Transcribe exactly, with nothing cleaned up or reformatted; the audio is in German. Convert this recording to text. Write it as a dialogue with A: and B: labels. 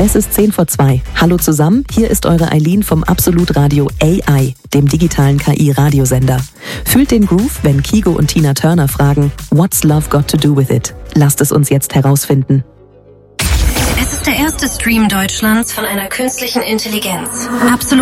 A: Es ist zehn vor zwei. Hallo zusammen, hier ist eure Eileen vom Absolut Radio A I, dem digitalen K I-Radiosender. Fühlt den Groove, wenn Kigo und Tina Turner fragen, What's Love Got to Do with it? Lasst es uns jetzt herausfinden.
B: Es ist der erste Stream Deutschlands von einer künstlichen Intelligenz. Absolut